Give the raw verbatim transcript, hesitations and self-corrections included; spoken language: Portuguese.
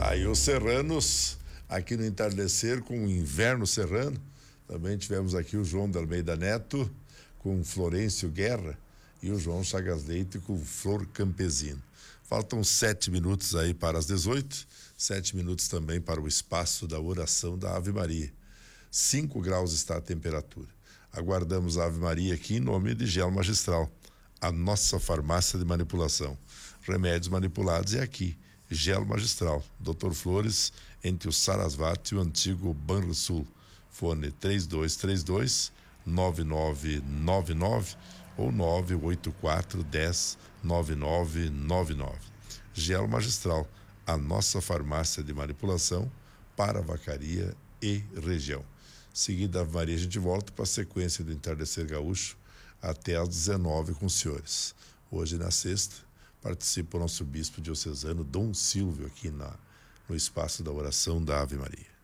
Aí os serranos, aqui no entardecer com o inverno serrano, também tivemos aqui o João de Almeida Neto com Florencio Guerra e o João Chagas Leite com Flor Campesino. Faltam sete minutos aí para as dezoito, sete minutos também para o espaço da oração da Ave Maria. Cinco graus está a temperatura. Aguardamos a Ave Maria aqui em nome de Gel Magistral, a nossa farmácia de manipulação. Remédios manipulados é aqui. Gel Magistral, doutor Flores, entre o Sarasvati e o antigo Banrisul. Fone três dois três dois, nove nove nove nove ou nove oito quatro, dez, nove nove nove nove. Gel Magistral, a nossa farmácia de manipulação para Vacaria e região. Seguida a Maria, a gente volta para a sequência do Entardecer Gaúcho até às dezenove com os senhores. Hoje, na sexta, participa o nosso bispo diocesano Dom Silvio aqui na, no espaço da oração da Ave Maria.